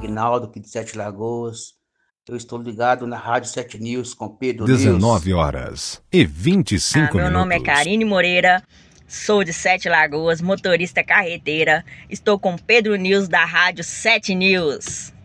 Agnaldo, aqui de Sete Lagoas. Eu estou ligado na Rádio 7 News com Pedro 19 horas e 25 Meu nome é minutos. Karine Moreira, sou de Sete Lagoas, motorista carreteira. Estou com Pedro News da Rádio 7 News.